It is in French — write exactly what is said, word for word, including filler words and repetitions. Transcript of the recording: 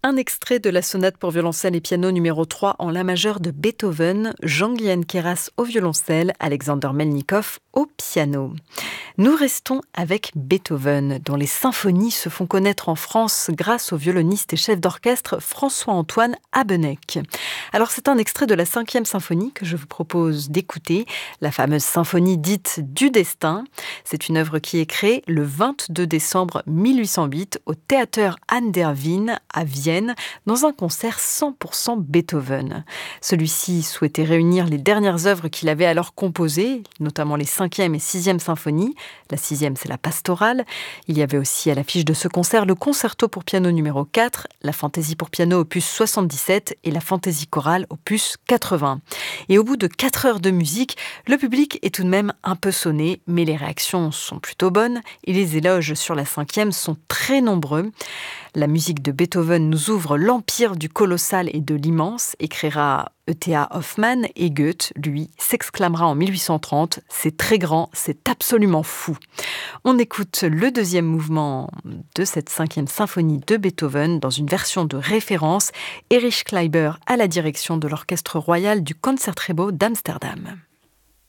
Un extrait de la sonate pour violoncelle et piano numéro trois en la majeure de Beethoven, Jean-Guihen Queyras au violoncelle, Alexander Melnikov au piano. Nous restons avec Beethoven, dont les symphonies se font connaître en France grâce au violoniste et chef d'orchestre François-Antoine Habeneck. Alors c'est un extrait de la cinquième symphonie que je vous propose d'écouter, la fameuse symphonie dite du destin. C'est une œuvre qui est créée le vingt-deux décembre mille huit cent huit au Theater an der Wien à Vienne, dans un concert cent pour cent Beethoven. Celui-ci souhaitait réunir les dernières œuvres qu'il avait alors composées, notamment les cinquième et sixième symphonies. La sixième, c'est la pastorale. Il y avait aussi à l'affiche de ce concert le concerto pour piano numéro quatre, la fantaisie pour piano opus soixante-dix-sept et la fantaisie chorale opus quatre-vingts. Et au bout de quatre heures de musique, le public est tout de même un peu sonné, mais les réactions sont plutôt bonnes et les éloges sur la cinquième sont très nombreux. La musique de Beethoven nous ouvre l'empire du colossal et de l'immense, écrira E T A Hoffmann, et Goethe, lui, s'exclamera en mille huit cent trente « C'est très grand, c'est absolument fou ». On écoute le deuxième mouvement de cette cinquième symphonie de Beethoven dans une version de référence, Erich Kleiber à la direction de l'Orchestre royal du Concertgebouw d'Amsterdam.